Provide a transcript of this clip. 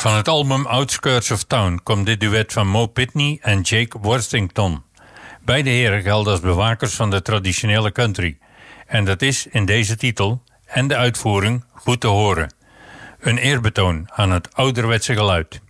Van het album Outskirts of Town komt dit duet van Mo Pitney en Jake Worthington. Beide heren gelden als bewakers van de traditionele country. En dat is in deze titel en de uitvoering goed te horen. Een eerbetoon aan het ouderwetse geluid.